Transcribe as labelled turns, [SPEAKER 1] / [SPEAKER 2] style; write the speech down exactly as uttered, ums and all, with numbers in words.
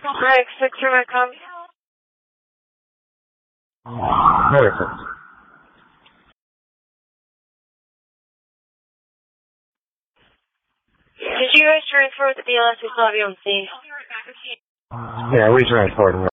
[SPEAKER 1] Alright, six through my com.
[SPEAKER 2] Perfect.
[SPEAKER 1] Did you guys transfer with the B L S? We still have you on scene.
[SPEAKER 2] Yeah, we transported.